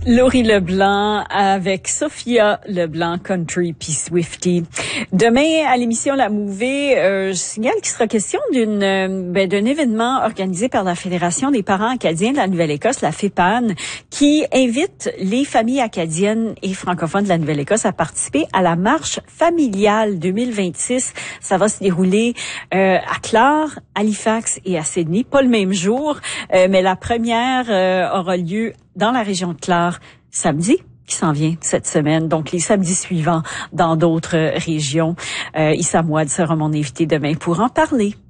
Laurie Leblanc avec Sophia Leblanc, Country puis Swiftie. Demain, à l'émission La Mouvée, je signale qu'il sera question d'un événement organisé par la Fédération des parents acadiens de la Nouvelle-Écosse, la FEPAN, qui invite les familles acadiennes et francophones de la Nouvelle-Écosse à participer à la marche familiale 2026. Ça va se dérouler à Clare, Halifax et à Sydney, pas le même jour, mais la première aura lieu dans la région de Clare samedi qui s'en vient cette semaine, donc les samedis suivants dans d'autres régions. Issa Mouad sera mon invité demain pour en parler.